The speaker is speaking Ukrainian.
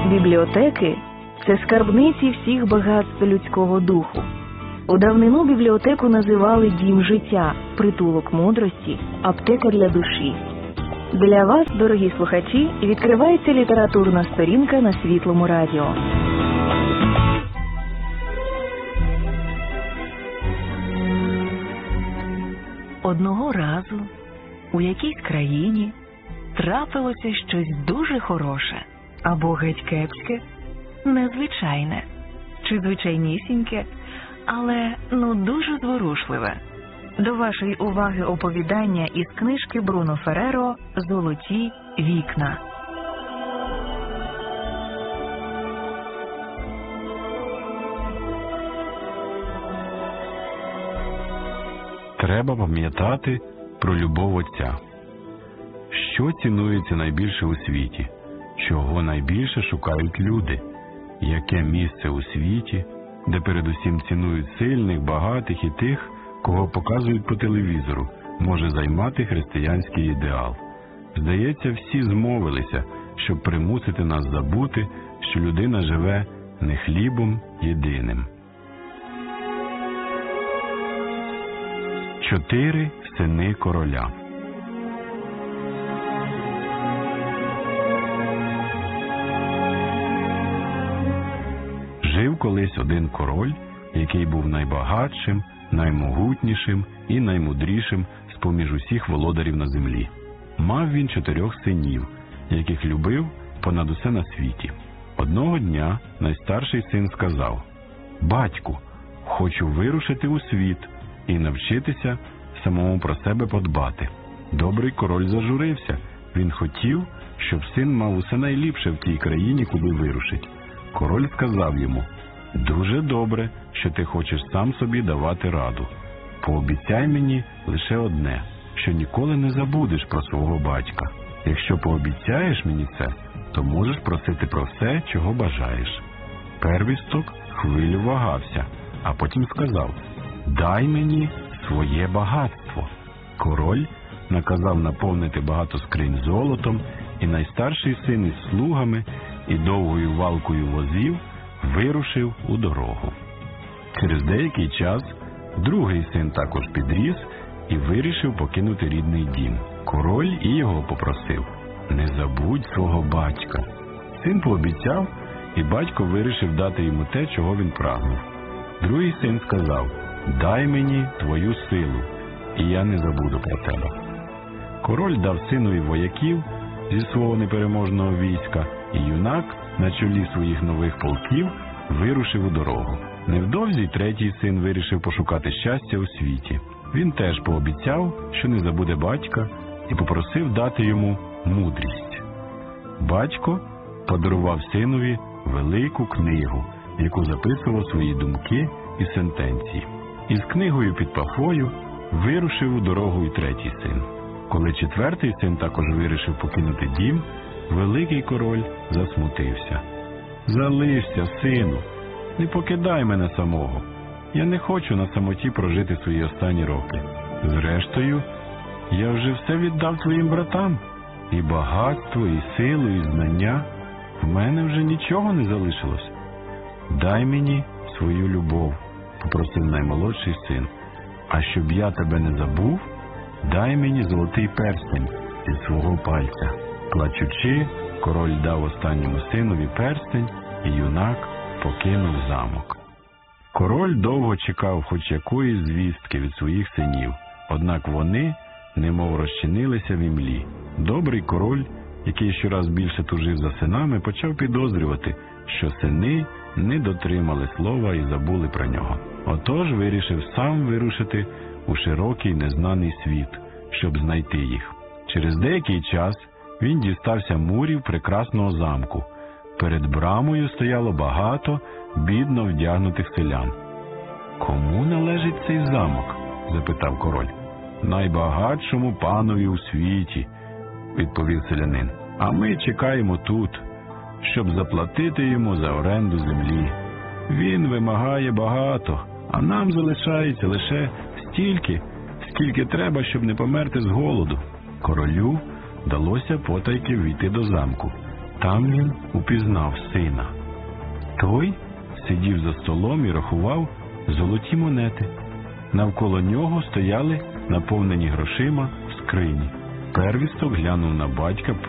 Бібліотеки – це скарбниці всіх багатств людського духу. У давнину бібліотеку називали дім життя, притулок мудрості, аптека для душі. Для вас, дорогі слухачі, відкривається літературна сторінка на Світлому радіо. Одного разу у якійсь країні трапилося щось дуже хороше, або геть кепське, незвичайне, чи звичайнісіньке, але дуже зворушливе. До вашої уваги оповідання із книжки Бруно Ферреро «Золоті вікна». Треба пам'ятати про любов Отця. Що цінується найбільше у світі? Чого найбільше шукають люди? Яке місце у світі, де передусім цінують сильних, багатих і тих, кого показують по телевізору, може займати християнський ідеал? Здається, всі змовилися, щоб примусити нас забути, що людина живе не хлібом єдиним. 4 сини короля. Жив колись один король, який був найбагатшим, наймогутнішим і наймудрішим з-поміж усіх володарів на землі. Мав він 4 синів, яких любив понад усе на світі. Одного дня найстарший син сказав: «Батьку, хочу вирушити у світ і навчитися самому про себе подбати». Добрий король зажурився. Він хотів, щоб син мав усе найліпше в тій країні, куди вирушить. Король сказав йому: «Дуже добре, що ти хочеш сам собі давати раду. Пообіцяй мені лише одне, що ніколи не забудеш про свого батька. Якщо пообіцяєш мені це, то можеш просити про все, чого бажаєш». Первісток хвилю вагався, а потім сказав: «Дай мені своє багатство». Король наказав наповнити багато скринь золотом, і найстарший син із слугами і довгою валкою возів вирушив у дорогу. Через деякий час другий син також підріс і вирішив покинути рідний дім. Король і його попросив: «Не забудь свого батька». Син пообіцяв, і батько вирішив дати йому те, чого він прагнув. Другий син сказав: «Дай мені твою силу, і я не забуду про тебе». Король дав синові вояків зі свого непереможного війська, і юнак на чолі своїх нових полків вирушив у дорогу. Невдовзі третій син вирішив пошукати щастя у світі. Він теж пообіцяв, що не забуде батька, і попросив дати йому мудрість. Батько подарував синові велику книгу, в яку записував свої думки і сентенції. Із книгою під пахвою вирушив у дорогу і третій син. Коли четвертий син також вирішив покинути дім, великий король засмутився. «Залишся, сину, не покидай мене самого. Я не хочу на самоті прожити свої останні роки. Зрештою, я вже все віддав твоїм братам. І багатство, і силу, і знання. В мене вже нічого не залишилось. Дай мені свою любов», – попросив наймолодший син. «А щоб я тебе не забув, дай мені золотий перстень зі свого пальця». Плачучи, король дав останньому синові перстень, і юнак покинув замок. Король довго чекав хоч якоїсь звістки від своїх синів, однак вони немов розчинилися в імлі. Добрий король, який щораз більше тужив за синами, почав підозрювати, що сини не дотримали слова і забули про нього. Отож вирішив сам вирушити у широкий незнаний світ, щоб знайти їх. Через деякий час він дістався мурів прекрасного замку. Перед брамою стояло багато бідно вдягнутих селян. «Кому належить цей замок?» – запитав король. «Найбагатшому панові у світі», – відповів селянин. «А ми чекаємо тут, щоб заплатити йому за оренду землі. Він вимагає багато, а нам залишається лише стільки, скільки треба, щоб не померти з голоду». Королю вдалося потайки війти до замку. Там він упізнав сина. Той сидів за столом і рахував золоті монети. Навколо нього стояли наповнені грошима скрині. Первісток глянув на батька